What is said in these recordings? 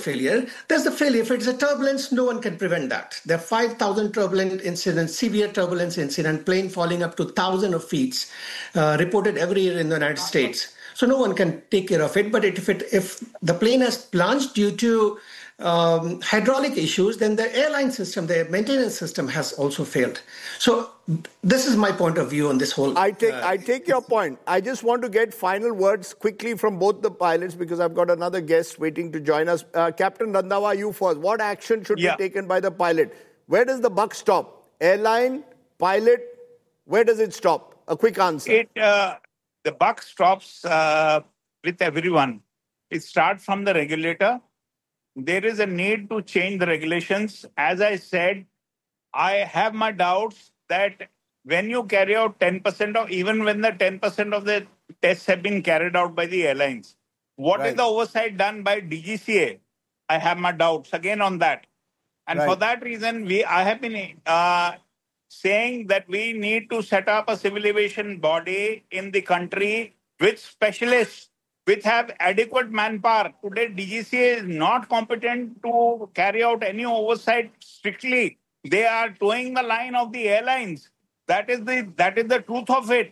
failure, there's the failure. If it's a turbulence, no one can prevent that. There are 5,000 turbulent incidents, severe turbulence incident, plane falling up to 1,000 of feet, reported every year in the United States. So no one can take care of it. But if the plane has plunged due to hydraulic issues, then the airline system, the maintenance system has also failed. So this is my point of view on this whole. I take your point. I just want to get final words quickly from both the pilots because I've got another guest waiting to join us. Captain Randhawa, you first. What action should be taken by the pilot? Where does the buck stop? Airline, pilot, where does it stop? A quick answer. The buck stops with everyone. It starts from the regulator. There is a need to change the regulations. As I said, I have my doubts that when you carry out 10% of, even when the 10% of the tests have been carried out by the airlines, what is the oversight done by DGCA? I have my doubts again on that. And for that reason, I have been saying that we need to set up a civil aviation body in the country with specialists, which have adequate manpower. Today, DGCA is not competent to carry out any oversight strictly. They are towing the line of the airlines. That is the truth of it.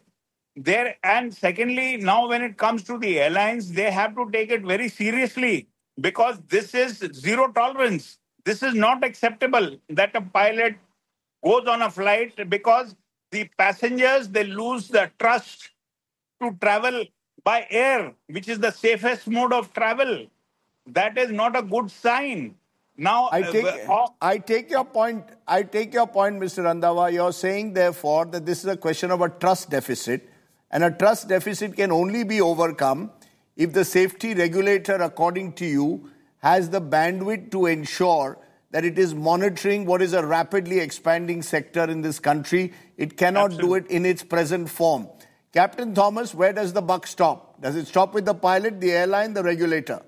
And secondly, now when it comes to the airlines, they have to take it very seriously because this is zero tolerance. This is not acceptable that a pilot goes on a flight because the passengers, they lose the trust to travel by air, which is the safest mode of travel. That is not a good sign. Now, I take your point. I take your point, Mr. Randhawa. You're saying, therefore, that this is a question of a trust deficit, and a trust deficit can only be overcome if the safety regulator, according to you, has the bandwidth to ensure that it is monitoring what is a rapidly expanding sector in this country. It cannot do it in its present form. Captain Thomas, where does the buck stop? Does it stop with the pilot, the airline, the regulator?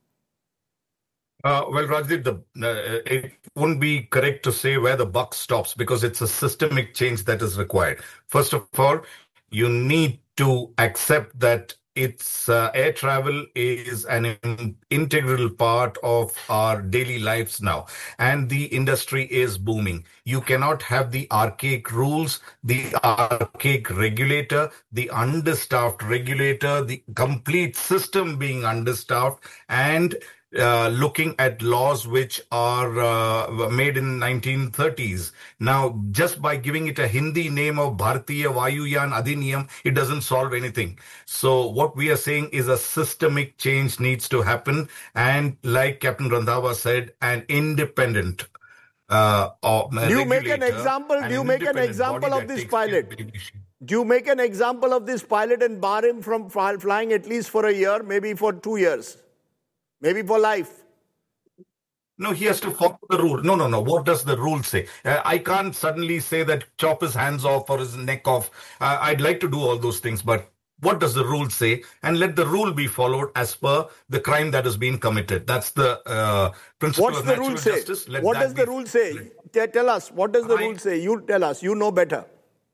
Well, Rajdeep, it wouldn't be correct to say where the buck stops because it's a systemic change that is required. First of all, you need to accept that air travel is an integral part of our daily lives now, and the industry is booming. You cannot have the archaic rules, the archaic regulator, the understaffed regulator, the complete system being understaffed, and looking at laws which are made in 1930s. Now, just by giving it a Hindi name of Bharatiya Vayuyan Adhiniyam, it doesn't solve anything. So what we are saying is a systemic change needs to happen. And like Captain Randhawa said, an independent Do you make an example of this pilot? Do you make an example of this pilot and bar him from flying at least for a year, maybe for 2 years? Maybe for life. No, he has to follow the rule. No. What does the rule say? I can't suddenly say that chop his hands off or his neck off. I'd like to do all those things, but what does the rule say? And let the rule be followed as per the crime that has been committed. That's the principle of natural justice. What does the rule say? Tell us, what does the rule say? You tell us, you know better.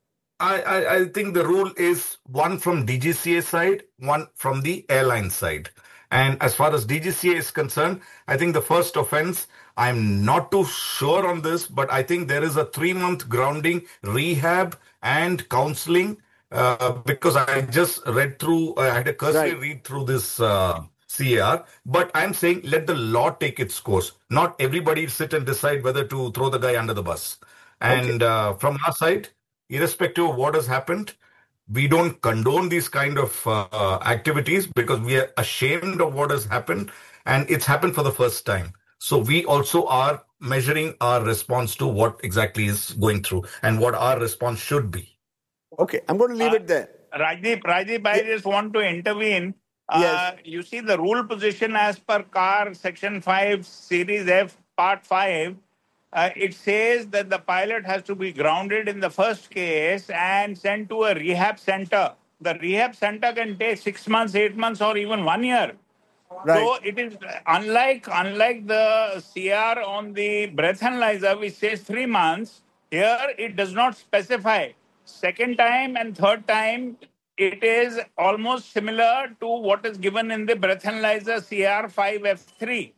I think the rule is one from DGCA side, one from the airline side. And as far as DGCA is concerned, I think the first offense, I'm not too sure on this, but I think there is a 3-month grounding, rehab and counseling, because I just read through, I had a cursory read through this CAR, but I'm saying let the law take its course. Not everybody sit and decide whether to throw the guy under the bus. And from our side, irrespective of what has happened, we don't condone these kind of activities because we are ashamed of what has happened, and it's happened for the first time. So we also are measuring our response to what exactly is going through and what our response should be. Okay, I'm going to leave it there. Rajdeep, I just want to intervene. Yes. You see the rule position as per CAR Section 5, Series F, Part 5, it says that the pilot has to be grounded in the first case and sent to a rehab center. The rehab center can take 6 months, 8 months, or even 1 year. Right. So it is unlike the CR on the breath analyzer, which says 3 months. Here it does not specify. Second time and third time, it is almost similar to what is given in the breath analyzer CR5F3.